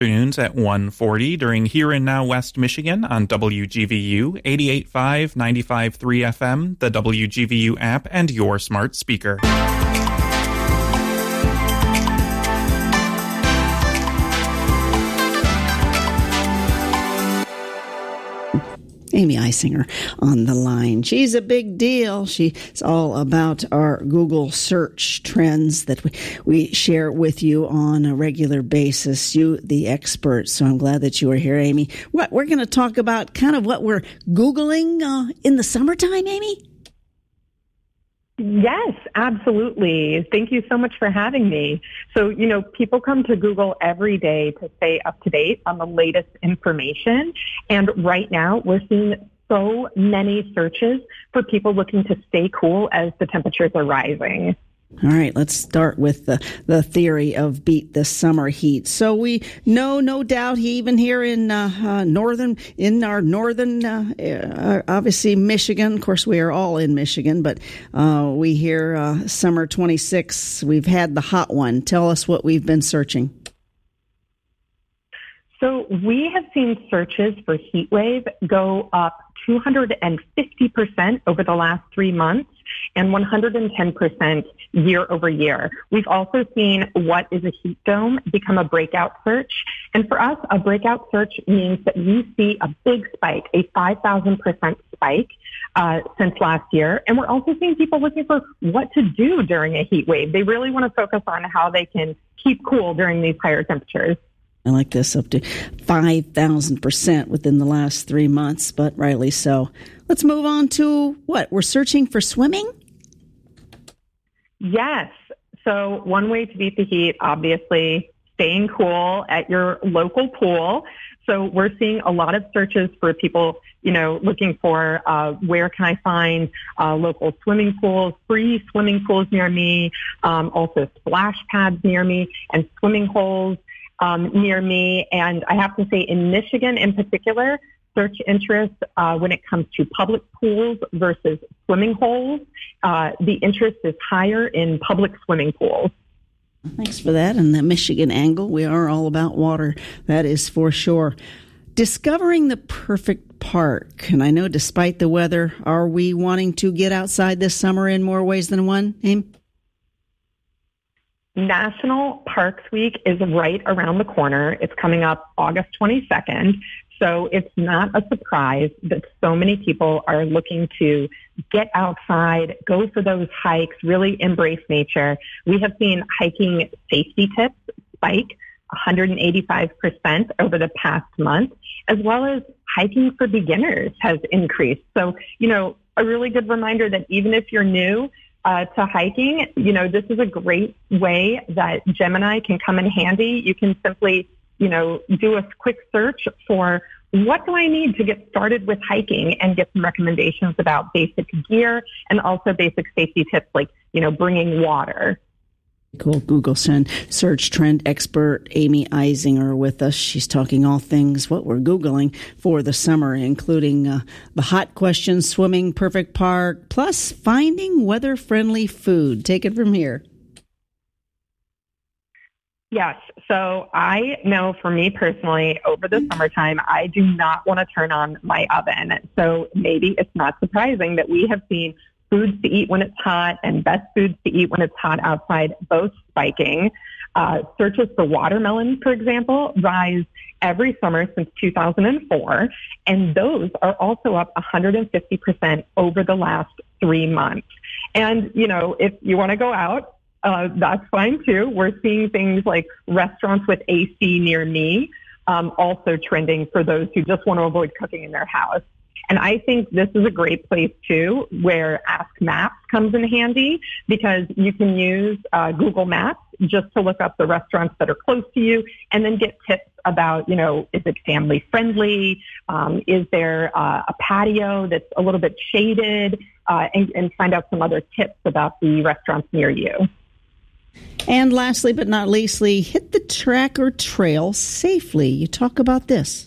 Afternoons at 1:40 during Here and Now West Michigan on WGVU 88.5, 95.3 FM, the WGVU app, and your smart speaker. Amy Isinger on the line. She's a big deal. She's all about our Google search trends that we share with you on a regular basis. You, the expert. So I'm glad that you are here, Amy. We're going to talk about kind of what we're Googling in the summertime, Amy? Yes, absolutely. Thank you so much for having me. So, people come to Google every day to stay up to date on the latest information. And right now we're seeing so many searches for people looking to stay cool as the temperatures are rising. All right, let's start with the theory of beat the summer heat. So we know, no doubt, even here in our northern, obviously Michigan. Of course, we are all in Michigan, but we hear summer 26. We've had the hot one. Tell us what we've been searching. So we have seen searches for heat wave go up 250% over the last 3 months and 110% year over year. We've also seen what is a heat dome become a breakout search. And for us, a breakout search means that we see a big spike, a 5,000% spike since last year. And we're also seeing people looking for what to do during a heat wave. They really want to focus on how they can keep cool during these higher temperatures. I like this, up to 5,000% within the last 3 months, but rightly so. Let's move on to what? We're searching for swimming? Yes. So one way to beat the heat, obviously, staying cool at your local pool. So we're seeing a lot of searches for people, looking for where can I find local swimming pools, free swimming pools near me, also splash pads near me, and swimming holes near me. And I have to say, in Michigan in particular, search interest when it comes to public pools versus swimming holes, the interest is higher in public swimming pools. Thanks for that. And the Michigan angle, we are all about water. That is for sure. Discovering the perfect park. And I know despite the weather, are we wanting to get outside this summer in more ways than one, Aim? National Parks Week is right around the corner. It's coming up August 22nd. So it's not a surprise that so many people are looking to get outside, go for those hikes, really embrace nature. We have seen hiking safety tips spike 185% over the past month, as well as hiking for beginners has increased. So, a really good reminder that even if you're new to hiking, this is a great way that Gemini can come in handy. You can simply, do a quick search for what do I need to get started with hiking and get some recommendations about basic gear and also basic safety tips like, bringing water. Cool. Google search trend expert Amy Isinger with us. She's talking all things what we're Googling for the summer, including the hot questions, swimming, perfect park, plus finding weather-friendly food. Take it from here. Yes. So I know for me personally, over the summertime, I do not want to turn on my oven. So maybe it's not surprising that we have seen foods to eat when it's hot and best foods to eat when it's hot outside, both spiking. Searches for watermelon, for example, rise every summer since 2004. And those are also up 150% over the last 3 months. And, if you want to go out, that's fine too. We're seeing things like restaurants with AC near me, also trending for those who just want to avoid cooking in their house. And I think this is a great place too, where Ask Maps comes in handy, because you can use Google Maps just to look up the restaurants that are close to you and then get tips about, is it family friendly? Is there a patio that's a little bit shaded? And find out some other tips about the restaurants near you. And lastly, but not leastly, hit the track or trail safely. You talk about this.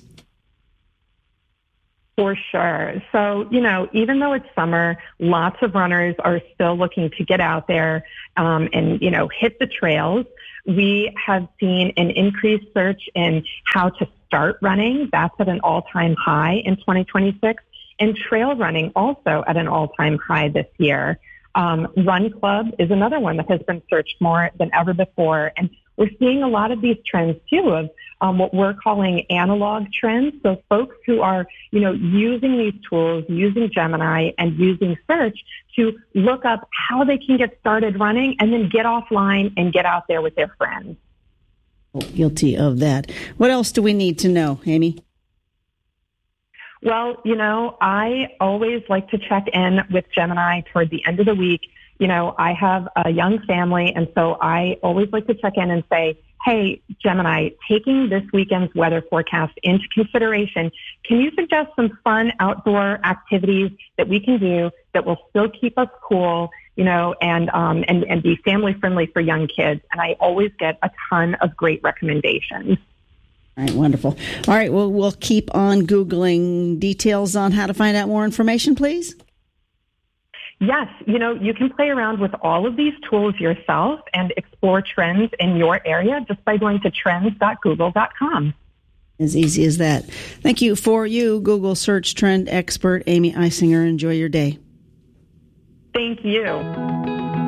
For sure. So, even though it's summer, lots of runners are still looking to get out there and, hit the trails. We have seen an increased search in how to start running. That's at an all-time high in 2026. And trail running also at an all-time high this year. Run Club is another one that has been searched more than ever before. And we're seeing a lot of these trends, too, of what we're calling analog trends. So folks who are, using these tools, using Gemini and using search to look up how they can get started running and then get offline and get out there with their friends. Guilty of that. What else do we need to know, Amy? Well, I always like to check in with Gemini toward the end of the week. I have a young family, and so I always like to check in and say, hey, Gemini, taking this weekend's weather forecast into consideration, can you suggest some fun outdoor activities that we can do that will still keep us cool, and be family friendly for young kids? And I always get a ton of great recommendations. All right, wonderful. All right, well, we'll keep on Googling details on how to find out more information, please. Yes, you can play around with all of these tools yourself and explore trends in your area just by going to trends.google.com. As easy as that. Thank you for Google search trend expert Amy Eisinger. Enjoy your day. Thank you.